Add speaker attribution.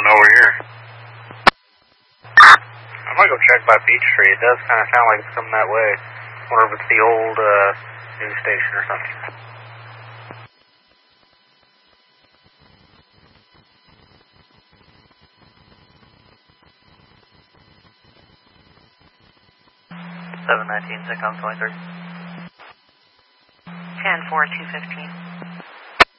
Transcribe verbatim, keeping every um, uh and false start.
Speaker 1: over here. I'm gonna go check by Peachtree. It does kind of sound like it's coming that way. Wonder if it's the old uh, news station or something.
Speaker 2: seven nineteen, Tecom twenty-three.
Speaker 3: ten four, two fifteen.